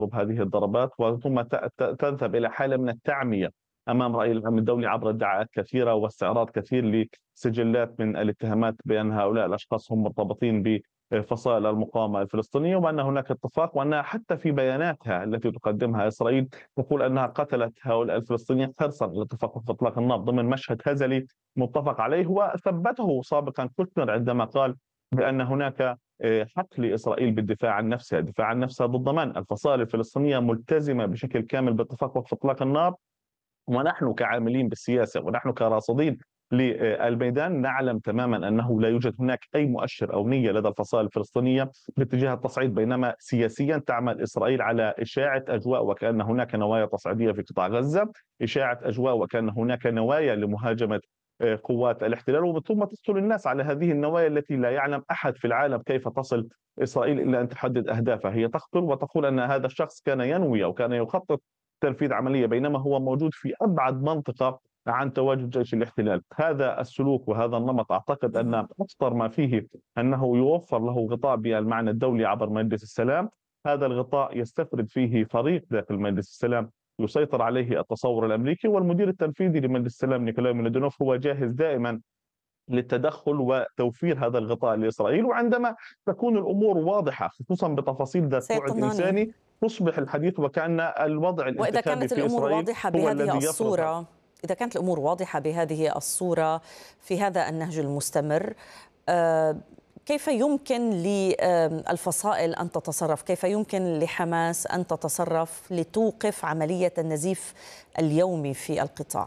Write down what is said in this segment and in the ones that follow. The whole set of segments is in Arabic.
تضرب هذه الضربات وثم تذهب إلى حالة من التعمية أمام رأي الأمن الدولي عبر ادعاءات كثيرة واستعراض كثير لسجلات من الاتهامات بأن هؤلاء الأشخاص هم مرتبطين بفصائل المقاومة الفلسطينية، وأن هناك اتفاق، وأنها حتى في بياناتها التي تقدمها إسرائيل تقول أنها قتلت هؤلاء الفلسطينيين حرصا على اتفاق إطلاق النار ضمن مشهد هزلي متفق عليه. وثبته سابقا كوشنر عندما قال بأن هناك حق لإسرائيل بالدفاع عن نفسها، الدفاع عن نفسها ضد من؟ الفصائل الفلسطينية ملتزمة بشكل كامل باتفاق وقف إطلاق النار، ونحن كعاملين بالسياسة ونحن كراصدين للميدان نعلم تماما أنه لا يوجد هناك أي مؤشر أو نية لدى الفصائل الفلسطينية باتجاه التصعيد، بينما سياسيا تعمل إسرائيل على إشاعة أجواء وكأن هناك نوايا تصعيدية في قطاع غزة، إشاعة أجواء وكأن هناك نوايا لمهاجمة قوات الاحتلال، وثم تقتل الناس على هذه النوايا التي لا يعلم أحد في العالم كيف تصل إسرائيل إلا أن تحدد أهدافها. هي تقتل وتقول أن هذا الشخص كان ينوي أو كان يخطط تنفيذ عملية، بينما هو موجود في أبعد منطقة عن تواجد جيش الاحتلال. هذا السلوك وهذا النمط أعتقد أن أخطر ما فيه أنه يوفر له غطاء بالمعنى الدولي عبر مجلس السلام. هذا الغطاء يستفرد فيه فريق داخل مجلس السلام يسيطر عليه التصور الأمريكي، والمدير التنفيذي لمجلس السلام نيكولاي ميلودينوف هو جاهز دائما للتدخل وتوفير هذا الغطاء لإسرائيل. وعندما تكون الأمور واضحة خصوصا بتفاصيل ذات سيد بعد طناني، إنساني تصبح الحديث وكأن الوضع وإذا الانتخابي كانت في الأمور إسرائيل واضحة هو بهذه الذي يفرض هذا. الصورة، إذا كانت الأمور واضحة بهذه الصورة في هذا النهج المستمر، آه، كيف يمكن للفصائل أن تتصرف؟ كيف يمكن لحماس أن تتصرف لتوقف عملية النزيف اليومي في القطاع؟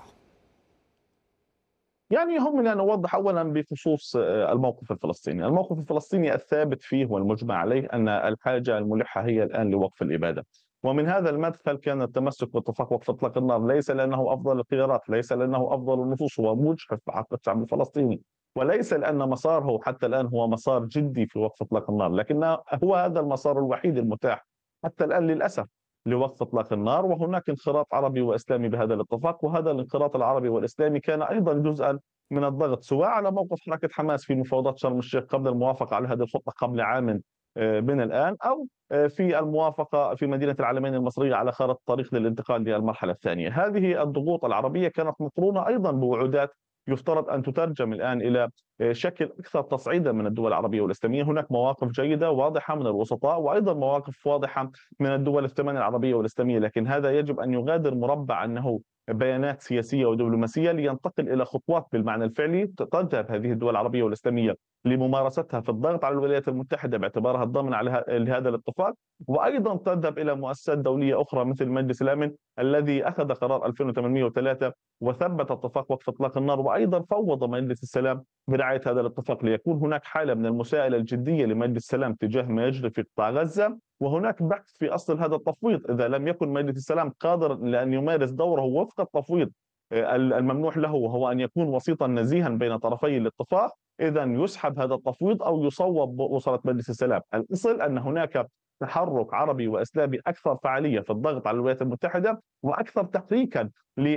يعني هم أن نوضح أولا بخصوص الموقف الفلسطيني، الموقف الفلسطيني الثابت فيه والمجمع عليه أن الحاجة الملحة هي الآن لوقف الإبادة، ومن هذا المدخل كان التمسك باتفاق وقف إطلاق النار ليس لأنه أفضل الخيارات، ليس لأنه أفضل النصوص، هو مجحف بحق الشعب الفلسطيني، وليس لأن مساره حتى الآن هو مسار جدي في وقف إطلاق النار، لكن هو هذا المسار الوحيد المتاح حتى الآن للأسف لوقف إطلاق النار. وهناك انخراط عربي وإسلامي بهذا الاتفاق، وهذا الانخراط العربي والإسلامي كان أيضا جزءا من الضغط سواء على موقف حركة حماس في مفاوضات شرم الشيخ قبل الموافقة على هذه الخطة قبل عام من الآن، أو في الموافقة في مدينة العلمين المصرية على خارطة الطريق للانتقال للمرحلة الثانية. هذه الضغوط العربية كانت مقرونة أيضا بوعودات يفترض أن تترجم الآن إلى شكل أكثر تصعيدا من الدول العربية والإسلامية. هناك مواقف جيدة واضحة من الوسطاء، وأيضا مواقف واضحة من الدول الثمان العربية والإسلامية، لكن هذا يجب أن يغادر مربع أنه بيانات سياسية ودبلوماسية لينتقل إلى خطوات بالمعنى الفعلي تذهب هذه الدول العربية والإسلامية لممارستها في الضغط على الولايات المتحدة باعتبارها الضامن على لهذا الاتفاق، وأيضا تذهب إلى مؤسسات دولية أخرى مثل مجلس الأمن الذي أخذ قرار 2803 وثبت اتفاق وقف إطلاق النار، وأيضا فوض مجلس السلام برعاية هذا الاتفاق ليكون هناك حالة من المساءلة الجدية لمجلس السلام تجاه ما يجري في قطاع غزة. وهناك بحث في أصل هذا التفويض، إذا لم يكن مجلس السلام قادر لأن يمارس دوره وفق التفويض الممنوح له وهو أن يكون وسيطا نزيها بين طرفي الاتفاق، إذا يسحب هذا التفويض أو يصوب بوصلة مجلس السلام. الأصل أن هناك تحرك عربي وإسلامي أكثر فعالية في الضغط على الولايات المتحدة وأكثر تحريكا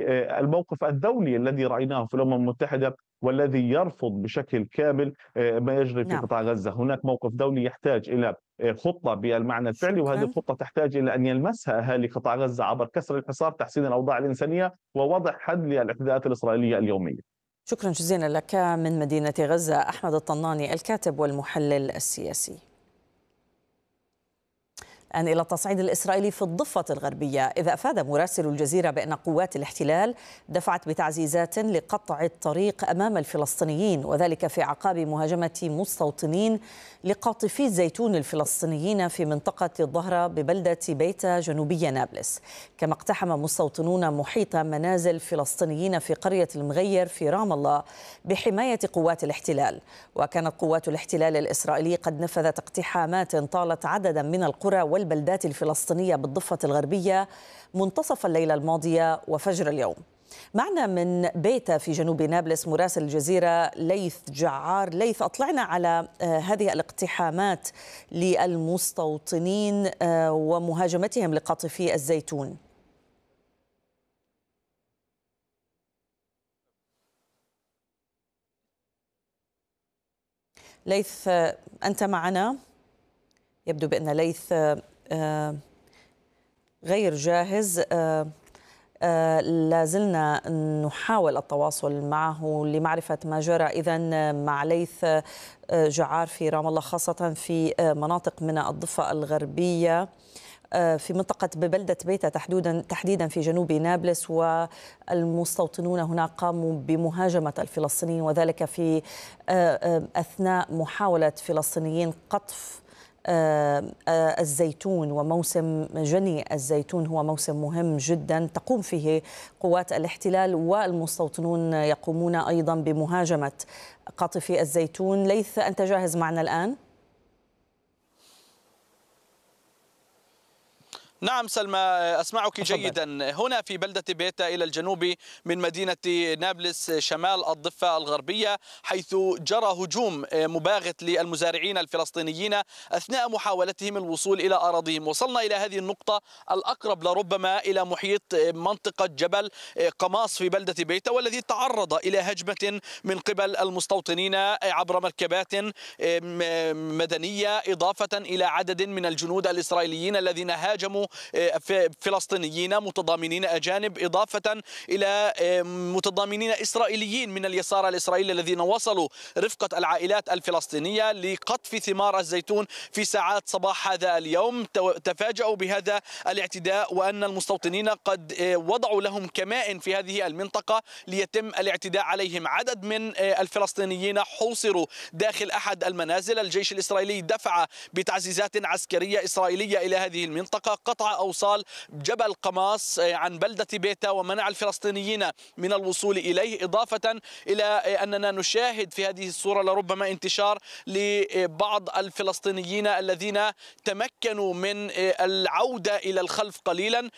للموقف الدولي الذي رأيناه في الأمم المتحدة والذي يرفض بشكل كامل ما يجري في نعم، قطاع غزة. هناك موقف دولي يحتاج إلى خطة بالمعنى الفعلي، وهذه شكرا. الخطة تحتاج إلى أن يلمسها أهالي قطاع غزة عبر كسر الحصار، تحسين الأوضاع الإنسانية، ووضع حد للاعتداءات الإسرائيلية اليومية. شكرا جزيلا لك من مدينة غزة أحمد الطناني الكاتب والمحلل السياسي. الآن إلى التصعيد الإسرائيلي في الضفة الغربية، إذا أفاد مراسل الجزيرة بأن قوات الاحتلال دفعت بتعزيزات لقطع الطريق أمام الفلسطينيين، وذلك في أعقاب مهاجمة مستوطنين لقاطفي الزيتون الفلسطينيين في منطقة الظهرة ببلدة بيتا جنوبية نابلس. كما اقتحم مستوطنون محيط منازل فلسطينيين في قرية المغير في رام الله بحماية قوات الاحتلال. وكانت قوات الاحتلال الإسرائيلي قد نفذت اقتحامات طالت عددا من القرى والبلدات الفلسطينية بالضفة الغربية منتصف الليلة الماضية وفجر اليوم. معنا من بيتا في جنوب نابلس مراسل الجزيرة ليث جعار. ليث، أطلعنا على هذه الاقتحامات للمستوطنين ومهاجمتهم لقاطفي الزيتون. ليث، أنت معنا؟ يبدو بأن ليث غير جاهز. لازلنا نحاول التواصل معه لمعرفة ما جرى إذن مع ليث جعار في رام الله، خاصة في مناطق من الضفة الغربية في منطقة ببلدة بيتا تحديدا في جنوب نابلس، والمستوطنون هنا قاموا بمهاجمة الفلسطينيين، وذلك في أثناء محاولة فلسطينيين قطف الزيتون. وموسم جني الزيتون هو موسم مهم جدا تقوم فيه قوات الاحتلال، والمستوطنون يقومون أيضا بمهاجمة قاطفي الزيتون. ليث، أنت جاهز معنا الآن؟ نعم سلمى، أسمعك جيدا. هنا في بلدة بيتا إلى الجنوب من مدينة نابلس شمال الضفة الغربية، حيث جرى هجوم مباغت للمزارعين الفلسطينيين أثناء محاولتهم الوصول إلى أراضيهم. وصلنا إلى هذه النقطة الأقرب لربما إلى محيط منطقة جبل قماص في بلدة بيتا، والذي تعرض إلى هجمة من قبل المستوطنين عبر مركبات مدنية، إضافة إلى عدد من الجنود الإسرائيليين الذين هاجموا فلسطينيين متضامنين أجانب، إضافة إلى متضامنين إسرائيليين من اليسار الإسرائيلي الذين وصلوا رفقة العائلات الفلسطينية لقطف ثمار الزيتون في ساعات صباح هذا اليوم. تفاجأوا بهذا الاعتداء، وأن المستوطنين قد وضعوا لهم كمائن في هذه المنطقة ليتم الاعتداء عليهم. عدد من الفلسطينيين حوصروا داخل أحد المنازل. الجيش الإسرائيلي دفع بتعزيزات عسكرية إسرائيلية إلى هذه المنطقة، قطع أوصال جبل قماص عن بلدة بيتا ومنع الفلسطينيين من الوصول إليه، إضافة إلى أننا نشاهد في هذه الصورة لربما انتشار لبعض الفلسطينيين الذين تمكنوا من العودة إلى الخلف قليلا،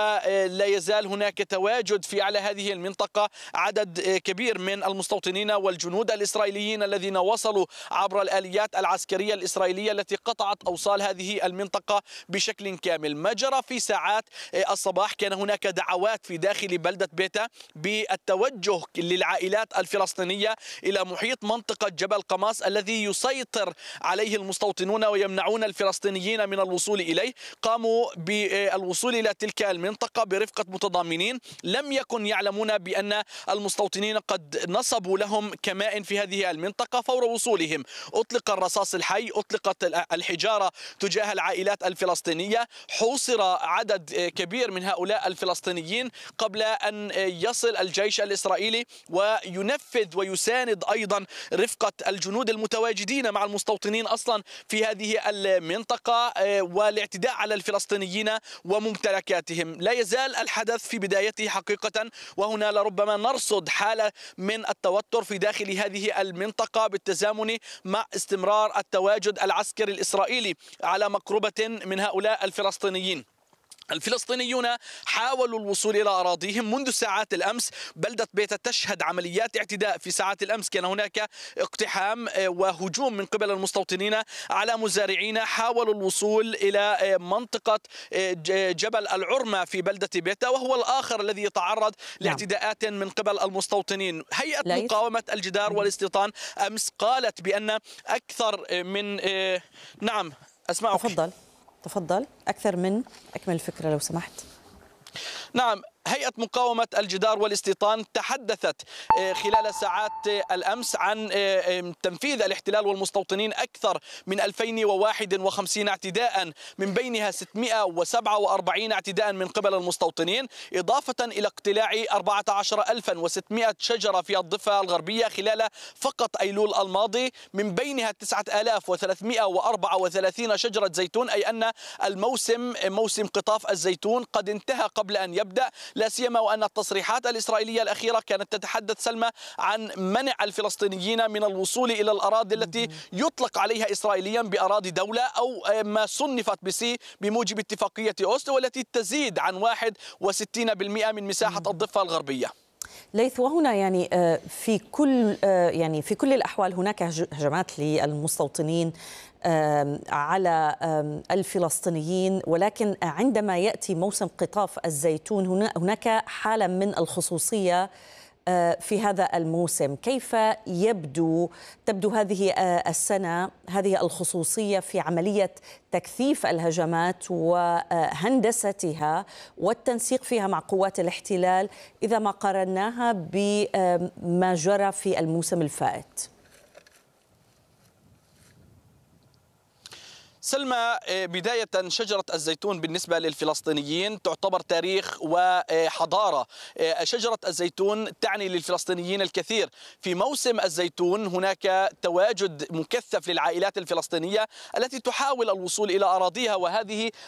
ولا يزال هناك تواجد في على هذه المنطقة عدد كبير من المستوطنين والجنود الإسرائيليين الذين وصلوا عبر الآليات العسكرية الإسرائيلية التي قطعت أوصال هذه المنطقة بشكل كامل. ما جرى في ساعات الصباح، كان هناك دعوات في داخل بلدة بيتا بالتوجه للعائلات الفلسطينية إلى محيط منطقة جبل قماص الذي يسيطر عليه المستوطنون ويمنعون الفلسطينيين من الوصول إليه. قاموا بالوصول إلى تلك المنطقة برفقة متضامنين، لم يكن يعلمون بأن المستوطنين قد نصبوا لهم كمائن في هذه المنطقة. فور وصولهم أطلق الرصاص الحي، أطلقت الحجارة تجاه العائلات الفلسطينية، حوصر عدد كبير من هؤلاء الفلسطينيين قبل أن يصل الجيش الإسرائيلي وينفذ ويساند أيضا رفقة الجنود المتواجدين مع المستوطنين أصلا في هذه المنطقة، والاعتداء على الفلسطينيين وممتلكاتهم. لا يزال الحدث في بدايته حقيقة، وهنا لربما نرصد حالة من التوتر في داخل هذه المنطقة بالتزامن مع استمرار التواجد العسكري الإسرائيلي على مقربة من هؤلاء الفلسطينيين. الفلسطينيون حاولوا الوصول إلى أراضيهم منذ ساعات الأمس. بلدة بيتا تشهد عمليات اعتداء في ساعات الأمس، كان هناك اقتحام وهجوم من قبل المستوطنين على مزارعين حاولوا الوصول إلى منطقة جبل العرمة في بلدة بيتا، وهو الآخر الذي يتعرض لاعتداءات من قبل المستوطنين. هيئة مقاومة الجدار والاستيطان أمس قالت بأن أكثر من نعم أسمعك. تفضل أكثر من أكمل الفكرة لو سمحت. نعم، هيئة مقاومة الجدار والاستيطان تحدثت خلال ساعات الأمس عن تنفيذ الاحتلال والمستوطنين أكثر من 2051 اعتداء، من بينها 647 اعتداء من قبل المستوطنين، إضافة إلى اقتلاع 14600 شجرة في الضفة الغربية خلال فقط أيلول الماضي، من بينها 9334 شجرة زيتون، أي أن موسم قطاف الزيتون قد انتهى قبل أن يبدأ. لا سيما وأن التصريحات الإسرائيلية الأخيرة كانت تتحدث سلمى عن منع الفلسطينيين من الوصول إلى الأراضي التي يطلق عليها إسرائيليا بأراضي دولة، أو ما صنفت بموجب اتفاقية أوسلو، والتي تزيد عن 61% من مساحة الضفة الغربية. ليث، وهنا في كل الأحوال هناك هجمات للمستوطنين على الفلسطينيين، ولكن عندما يأتي موسم قطاف الزيتون هناك حالة من الخصوصية في هذا الموسم. كيف تبدو هذه السنة هذه الخصوصية في عملية تكثيف الهجمات وهندستها والتنسيق فيها مع قوات الاحتلال إذا ما قارناها بما جرى في الموسم الفائت؟ سلمى، بداية شجرة الزيتون بالنسبة للفلسطينيين تعتبر تاريخ وحضارة. شجرة الزيتون تعني للفلسطينيين الكثير. في موسم الزيتون هناك تواجد مكثف للعائلات الفلسطينية التي تحاول الوصول إلى أراضيها، وهذه